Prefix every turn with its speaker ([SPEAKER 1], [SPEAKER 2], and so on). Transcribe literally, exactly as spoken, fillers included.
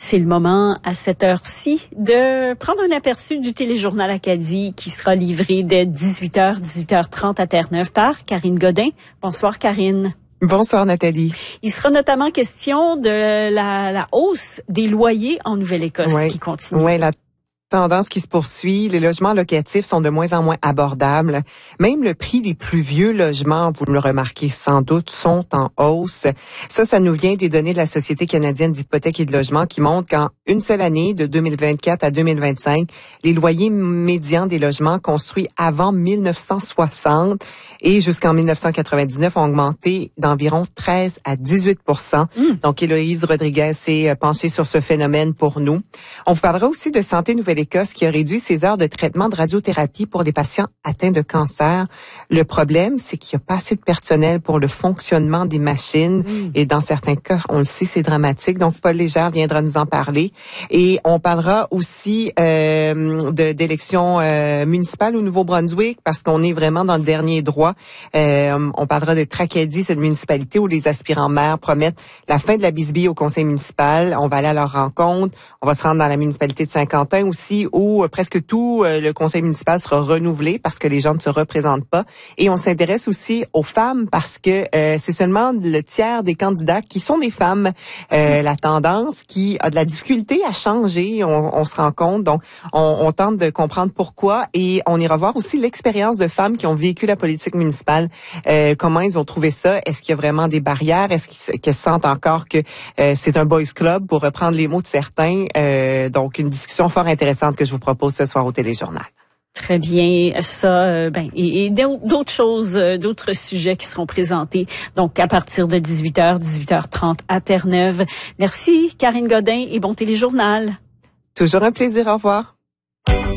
[SPEAKER 1] C'est le moment, à cette heure-ci, de prendre un aperçu du téléjournal Acadie qui sera livré dès dix-huit heures, dix-huit heures trente à Terre-Neuve par Karine Godin. Bonsoir, Karine.
[SPEAKER 2] Bonsoir, Nathalie.
[SPEAKER 1] Il sera notamment question de la, la hausse des loyers en Nouvelle-Écosse
[SPEAKER 2] ouais,
[SPEAKER 1] qui continue.
[SPEAKER 2] Oui, la tendance qui se poursuit. Les logements locatifs sont de moins en moins abordables. Même le prix des plus vieux logements, vous le remarquez sans doute, sont en hausse. Ça, ça nous vient des données de la Société canadienne d'hypothèques et de logement qui montrent qu'en une seule année, de deux mille vingt-quatre à deux mille vingt-cinq, les loyers médians des logements construits avant mille neuf cent soixante et jusqu'en mille neuf cent quatre-vingt-dix-neuf ont augmenté d'environ treize à dix-huit pour cent. Mmh. Donc, Héloïse Rodriguez s'est penchée sur ce phénomène pour nous. On vous parlera aussi de Santé Nouvelle-Écosse qui a réduit ses heures de traitement de radiothérapie pour les patients atteints de cancer. Le problème, c'est qu'il n'y a pas assez de personnel pour le fonctionnement des machines mmh. et dans certains cas, on le sait, c'est dramatique. Donc, Paul Légère viendra nous en parler. Et on parlera aussi euh, de, d'élections euh, municipales au Nouveau-Brunswick parce qu'on est vraiment dans le dernier droit. Euh, on parlera de Tracadie, cette municipalité où les aspirants maires promettent la fin de la bisbille au conseil municipal. On va aller à leur rencontre. On va se rendre dans la municipalité de Saint-Quentin aussi où euh, presque tout euh, le conseil municipal sera renouvelé parce que les gens ne se représentent pas. Et on s'intéresse aussi aux femmes parce que euh, c'est seulement le tiers des candidats qui sont des femmes. Euh, la tendance qui a de la difficulté à changer, on, on se rend compte. Donc, on, on tente de comprendre pourquoi et on ira voir aussi l'expérience de femmes qui ont vécu la politique municipale. Euh, comment ils ont trouvé ça? Est-ce qu'il y a vraiment des barrières? Est-ce qu'ils, qu'elles sentent encore que euh, c'est un boys club, pour reprendre les mots de certains? Euh, donc, une discussion fort intéressante que je vous propose ce soir au téléjournal.
[SPEAKER 1] Très bien, ça, euh, ben, et, et d'autres choses, euh, d'autres sujets qui seront présentés, donc à partir de dix-huit heures, dix-huit heures trente à Terre-Neuve. Merci, Karine Godin, et bon téléjournal.
[SPEAKER 2] Toujours un plaisir, au revoir.